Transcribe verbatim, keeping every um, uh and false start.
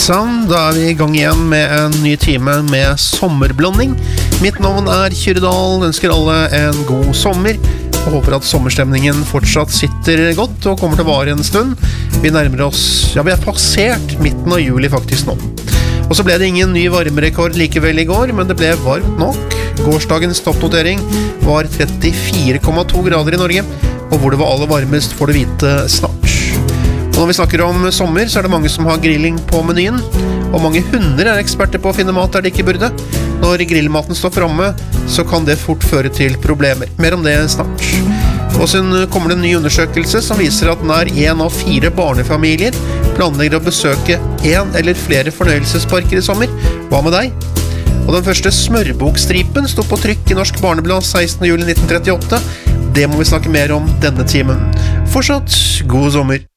Sann, da er vi i gang igjen med en ny time med sommerblanding. Mitt navn er Kyrdal, ønsker alle en god sommer og håper at sommerstemningen fortsatt sitter godt og kommer til å vare en stund. Vi nærmer oss, ja vi er passert midten av juli faktisk nå. Og så ble det ingen ny varmerekord likevel i går, men det ble varmt nok. Gårsdagens toppnotering var trettifire komma to grader i Norge, og hvor det var aller varmest får du vite snart. Og når vi snakker om sommer, så er det mange som har grilling på menyen, og mange hunder er eksperter på å finne mat der de ikke burde. Når grillmaten står fremme, så kan det fort føre til problemer. Mer om det snart. Og så kommer det en ny undersøkelse som viser at nær en av fire barnefamilier planlegger å besøke en eller flere fornøyelsesparker i sommer. Hva med deg? Og den første smørbokstripen stod på trykk i Norsk Barneblad sekstende juli nitten trettiåtte. Det må vi snakke mer om denne timen. Fortsatt god sommer!